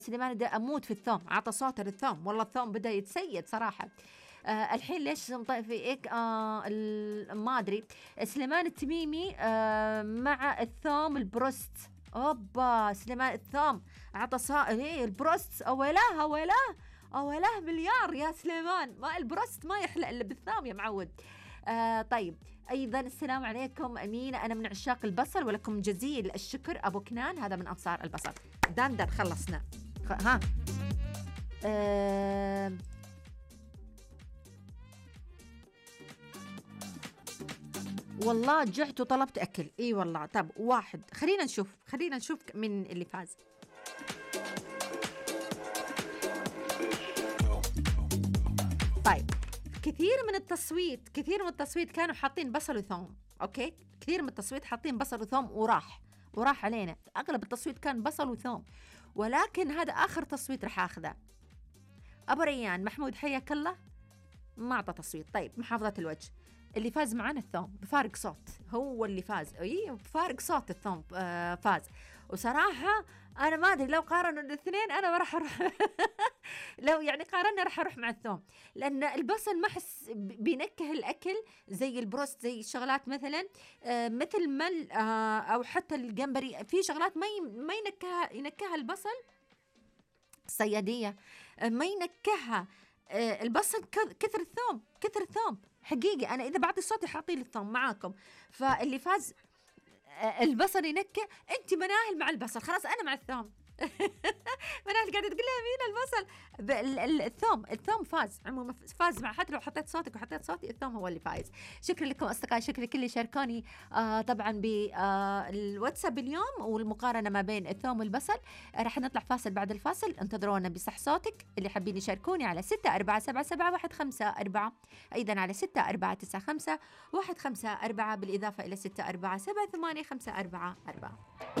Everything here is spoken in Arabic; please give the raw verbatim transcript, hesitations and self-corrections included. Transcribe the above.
سليمان ده أموت في الثوم، عطى صوته للثوم، والله الثوم بدأ يتسيد صراحة. آه الحين ليش مطيب في إيك آه ما أدري. سليمان التميمي آه مع الثوم البروست. أوبا سليمان الثوم عطى صا إيه البروست، أولاه أولاه أولاه مليار يا سليمان، ما البروست ما يحلى إلا بالثوم يا معود. آه طيب أيضا السلام عليكم أمينة، أنا من عشاق البصل ولكم جزيل الشكر. أبو كنان هذا من أنصار البصل. دندر خلصنا ها. آه والله جعت وطلبت أكل. إي والله. طب واحد خلينا نشوف خلينا نشوف من اللي فاز. طيب كثير من التصويت كثير من التصويت كانوا حاطين بصل وثوم. أوكي كثير من التصويت حاطين بصل وثوم وراح وراح علينا. أغلب التصويت كان بصل وثوم، ولكن هذا آخر تصويت رح أخذه. أبو ريان محمود حياك الله ما أعطى تصويت. طيب محافظة الوجه اللي فاز معنا الثوم بفارق صوت، هو اللي فاز. أي بفارق صوت الثوم آه فاز. وصراحة أنا ما أدري لو قارنوا الاثنين أنا ما راح أروح لو يعني قارنا راح أروح مع الثوم، لأن البصل ما أحس بينكه الأكل زي البروست، زي الشغلات مثلا آه مثل مل آه أو حتى الجمبري، في شغلات ما ما ينكها ينكها البصل. الصيادية آه ما ينكهها آه البصل كثر الثوم كثر الثوم حقيقي. أنا إذا بعطي صوتي حاطي لي الثوم معاكم. فاللي فاز آه البصل ينكه. أنت مناهل مع البصل، خلاص أنا مع الثوم. منال قاعدة تقول لها مين البصل. الثوم الثوم فاز عموما، فاز مع حتى لو حطيت صوتك وحطيت صوتي الثوم هو اللي فايز. شكرا لكم أصدقائي، شكرا لكل اللي شاركوني آه طبعا بالواتساب آه اليوم والمقارنة ما بين الثوم والبصل. آه راح نطلع فاصل، بعد الفاصل انتظرونا بصح صوتك اللي حابين يشاركوني على ستة أربعة سبعة سبعة واحد خمسة أربعة، أيضا على ستة أربعة تسعة خمسة واحد خمسة أربعة، بالإضافة إلى ستة أربعة سبعة ثمانية خمسة أربعة أربعة.